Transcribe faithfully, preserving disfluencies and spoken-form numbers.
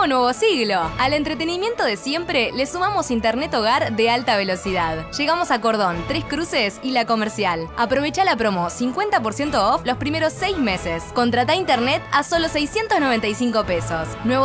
¡Felicidísimo nuevo siglo! Al entretenimiento de siempre le sumamos internet hogar de alta velocidad. Llegamos a Cordón, Tres Cruces y La Comercial. Aprovecha la promo cincuenta por ciento off los primeros seis meses. Contrata internet a solo seiscientos noventa y cinco pesos. Nuevo